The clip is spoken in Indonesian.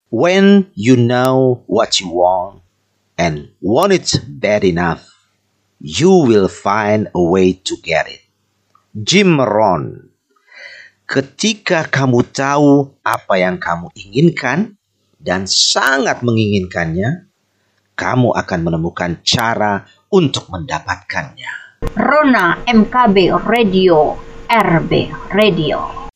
When you know what you want and want it bad enough, you will find a way to get it. Jim Rohn. Ketika kamu tahu apa yang kamu inginkan dan sangat menginginkannya, kamu akan menemukan cara untuk mendapatkannya. Rona MKB Radio, RB Radio.